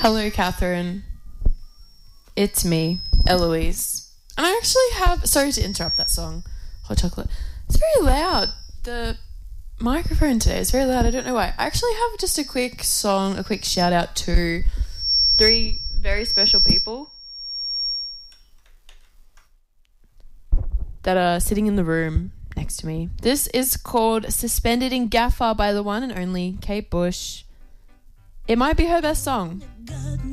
Hello, Catherine. It's me, Eloise. And I actually have... Sorry to interrupt that song, Hot Chocolate. It's very loud. The microphone today is very loud. I don't know why. I actually have just a quick song, a quick shout out to 3 very special people that are sitting in the room next to me. This is called Suspended in Gaffer by the one and only Kate Bush. It might be her best song.